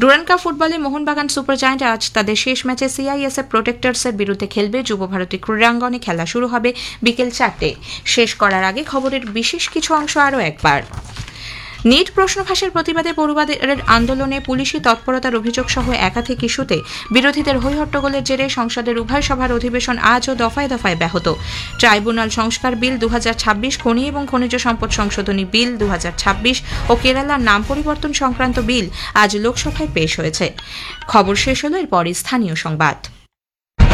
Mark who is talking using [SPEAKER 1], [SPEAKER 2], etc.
[SPEAKER 1] Durand cup ফুটবলে Mohun Bagan super giant আজ তাদের শেষ ম্যাচে সিআইএসএফ প্রোটেক্টরসের বিরুদ্ধে খেলবে। যুব ভারতী ক্রীড়াঙ্গনে খেলা শুরু হবে বিকেল 4টায়। শেষ করার আগে খবরের বিশেষ কিছু অংশ আরও একবার। নিট প্রশ্ন ফাঁসের প্রতিবাদে পড়ুয়াদের আন্দোলনে পুলিশি তৎপরতার অভিযোগ সহ একাধিক ইস্যুতে বিরোধীদের হৈহট্টগোলের জেরে সংসদের উভয় সভার অধিবেশন আজও দফায় দফায় ব্যাহত। ট্রাইব্যুনাল সংস্কার বিল 2026, খনি এবং খনিজ সম্পদ সংশোধনী বিল 2026 ও কেরালার নাম পরিবর্তন সংক্রান্ত বিল আজ লোকসভায় পেশ হয়েছে। খবর শেষ হল, এরপরই স্থানীয় সংবাদ।